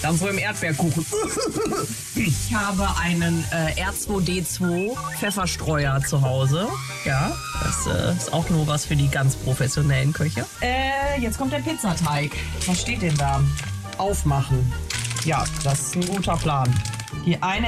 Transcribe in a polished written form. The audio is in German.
Dann so im Erdbeerkuchen. Ich habe einen R2D2 Pfefferstreuer zu Hause. Ja, das ist auch nur was für die ganz professionellen Köche. Jetzt kommt der Pizzateig. Was steht denn da? Aufmachen. Ja, das ist ein guter Plan. Die eine